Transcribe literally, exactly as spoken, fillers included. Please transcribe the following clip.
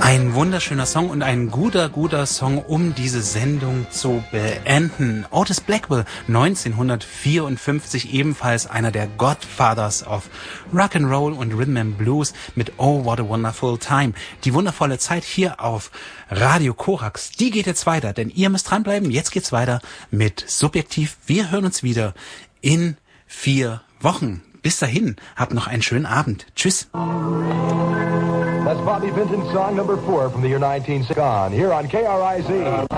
Ein wunderschöner Song und ein guter, guter Song, um diese Sendung zu beenden. Otis Blackwell, neunzehnhundertvierundfünfzig, ebenfalls einer der Godfathers of Rock'n'Roll und Rhythm and Blues mit Oh, What a Wonderful Time. Die wundervolle Zeit hier auf Radio Korax, die geht jetzt weiter, denn ihr müsst dranbleiben. Jetzt geht's weiter mit Subjektiv. Wir hören uns wieder in vier Wochen. Bis dahin, habt noch einen schönen Abend. Tschüss. That's Bobby Vinton's song number four from the year nineteen sixty. Here on K R I Z.